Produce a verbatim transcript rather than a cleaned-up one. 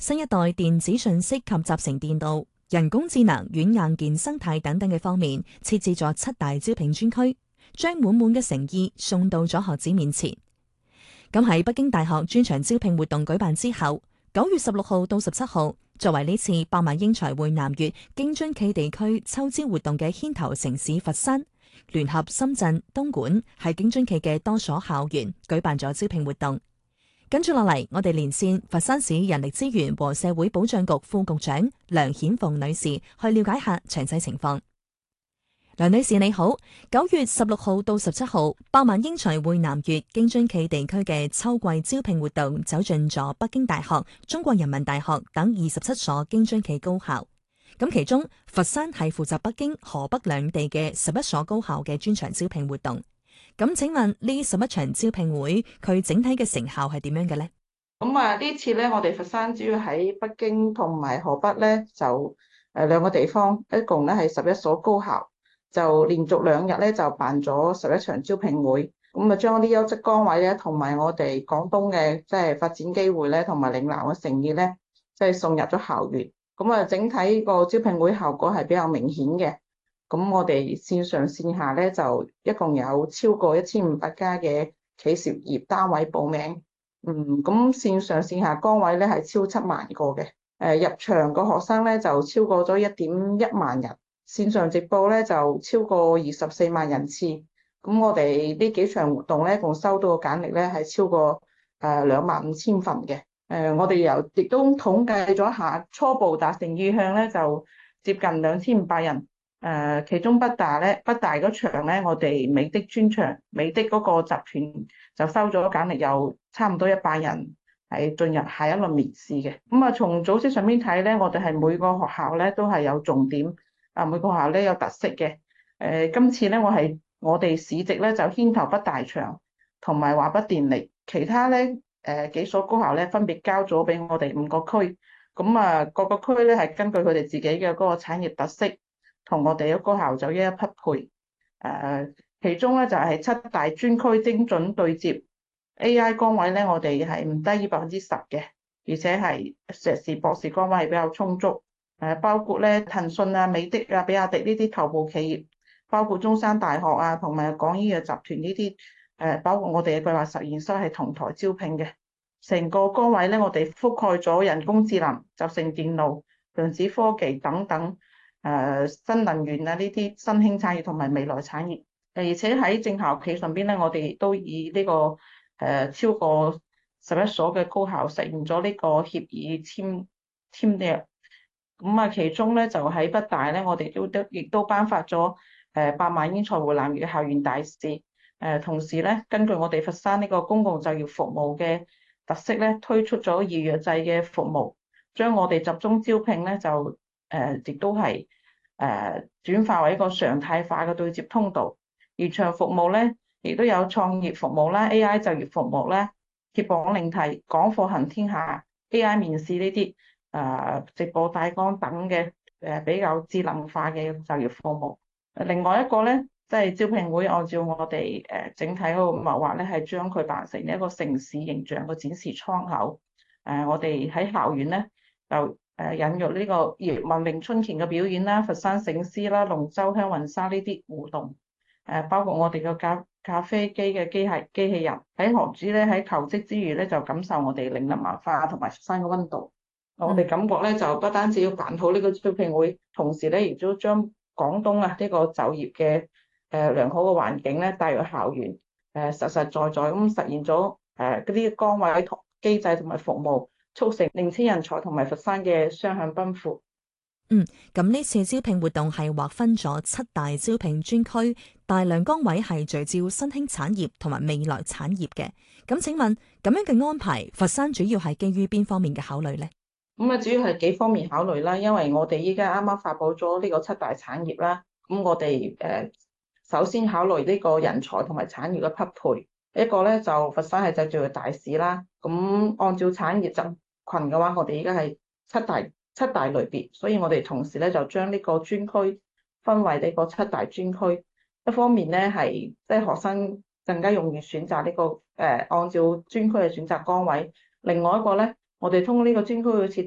新一代電子信息及集成電路、人工智能、軟硬件生態等等嘅方面，設置咗七大招聘專區，將滿滿嘅誠意送到咗學子面前。咁喺北京大學專場招聘活動舉辦之後，九月十六號到十七號，作為呢次百萬英才會南粵京津冀地區秋招活動嘅牽頭城市佛山，聯合深圳、東莞係京津冀嘅多所校園舉辦咗招聘活動。跟住落嚟，我哋連線佛山市人力資源和社會保障局副局長梁顯鳳女士，去了解下詳細情況。梁女士你好，九月十六號到十七號，百萬英才會南粵京津冀地區嘅秋季招聘活動走進咗北京大學、中國人民大學等二十七所京津冀高校。咁其中，佛山係負責北京、河北兩地嘅十一所高校嘅專場招聘活動。咁請問呢十一場招聘會佢整體嘅成效係點樣嘅呢？ 咁啊呢次咧，我哋佛山主要喺北京同埋河北咧，就誒兩個地方，一共咧係十一所高校，就連續兩日咧就辦咗十一場招聘會。咁啊將啲優質崗位咧，同埋我哋廣東嘅即係發展機會咧，同埋嶺南嘅誠意咧，即係送入咗校園。咁啊整體個招聘會效果係比較明顯嘅。咁我哋線上線下咧就一共有超過一千五百家嘅企事業單位報名，嗯，咁線上線下崗位咧係超七萬個嘅，誒入場個學生咧就超過咗一點一萬人，線上直播咧就超過二十四萬人次，咁我哋呢幾場活動咧共收到嘅簡歷咧係超過誒兩萬五千份嘅，誒我哋又亦都統計咗下初步達成意向咧就接近兩千五百人。誒、呃，其中北大咧，北大嗰場咧，我哋美的專場，美的嗰個集團就收咗簡歷，有差唔多一百人係進入下一輪面試嘅。咁、嗯、啊，從組織上面睇咧，我哋係每個學校咧都係有重點，啊每個學校咧有特色嘅。誒、呃，今次咧我係我哋市直咧就牽頭北大場同埋華北電力，其他咧誒、呃、幾所高校咧分別交咗俾我哋五個區。咁、嗯、啊，各個區咧係根據佢哋自己嘅嗰個產業特色，同我哋嘅高校就一一匹配，誒、呃，其中咧就係、是、七大專區精準對接 A I 崗位咧，我哋係唔低於百分之十嘅，而且係碩士、博士崗位係比較充足，誒、呃，包括咧騰訊啊、美的啊、比亞迪呢啲頭部企業，包括中山大學啊，同埋廣醫藥集團呢啲，誒、呃，包括我哋嘅計劃實驗室係同台招聘嘅，成個崗位咧，我哋覆蓋咗人工智能、集成電路、量子科技等等。誒、呃、新能源啊，呢啲新興產業同埋未來產業，而且喺正校企上邊咧，我哋都以呢、這個誒、呃、超過十一所嘅高校實現咗呢個協議簽簽約。咁啊，其中咧就喺北大咧，我哋都都亦都頒發咗誒百萬英才會南粵嘅校園大使。誒、呃、同時咧，根據我哋佛山呢個公共就業服務嘅特色咧，推出咗預約制嘅服務，將我哋集中招聘咧就誒亦、呃、都係。誒、呃、轉化為一個常態化嘅對接通道，而場服務咧，亦都有創業服務啦、A I 就業服務啦、揭榜領題、講課行天下、A I 面試呢啲誒直播大綱等嘅誒、呃、比較智能化嘅就業服務。另外一個咧，即係招聘會按照我哋誒、呃、整體嗰個謀劃咧，係將佢辦成一個城市形象嘅展示窗口。誒、呃，我哋喺校園咧就誒引入呢個葉問詠春拳嘅表演啦、佛山醒獅啦、龍舟香雲紗呢啲互動，誒包括我哋嘅咖咖啡機嘅機械機器人，喺學子咧喺求職之餘咧就感受我哋嶺南文化同埋佛山嘅溫度。我哋感覺咧就不單止要辦好呢個招聘會，同時咧亦都將廣東啊呢個就業嘅誒良好嘅環境咧帶入校園，誒實實在在咁實現咗誒嗰啲崗位同機制同埋服務，促成年輕人才同埋佛山嘅雙向奔赴。 嗯，咁呢次招聘活動係劃分咗七大招聘專區，大量崗位係聚焦新興產業同埋未來產業嘅。咁請問咁樣嘅安排，佛山主要係基於邊方面嘅考慮呢？ 咁啊，主要係幾方面考慮啦，因為我哋依家啱啱發佈咗呢個七大產業啦，咁我哋誒首先考慮呢個人才同埋產業嘅匹配，一個咧就佛山係製造業大市啦，咁按照產業集群嘅話，我哋依家係七大七大類別，所以我哋同時咧就將呢個專區分為呢個七大專區，一方面咧係即係學生更加容易選擇呢個誒按照專區嘅選擇崗位，另外一個咧。我哋通過呢個專區嘅設